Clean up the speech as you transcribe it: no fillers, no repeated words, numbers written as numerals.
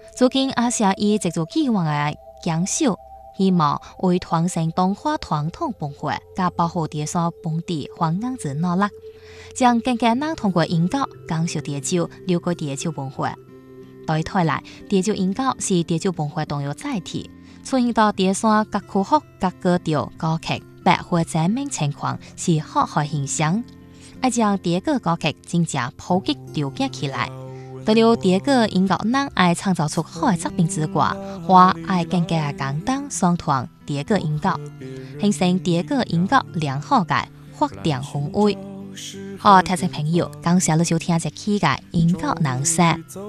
最近也是以制作计划的减少，希望为传承动画传统文化，加保护地所本地环境之努力，将更加能通过研究讲述地球、了解地球文化。对台来，地球研究是地球文化重要载体，出现到地所各区域、各格调、歌曲、百花展明情况是好好现象，要将第一个歌曲真正普及了解起来。除了第一个研究人爱创造出好的作品之外，我爱更加简单双团第一个研究，形成第一个研究良好嘅发展氛围。好，听众朋友，感谢你收听这期嘅研究人生。